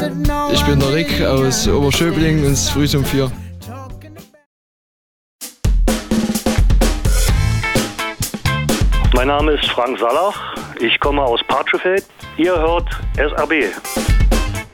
Ich bin der Rick aus Oberschöbling und es ist früh um 4. Mein Name ist Frank Sallach, ich komme aus Partschefeld. Ihr hört SRB.